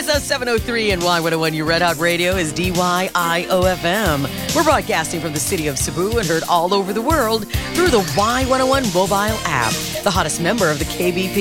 KSO 703 and Y101, your Red Hot Radio is DYIOFM. We're broadcasting from the city of Cebu and heard all over the world through the Y101 mobile app, the hottest member of the KBP.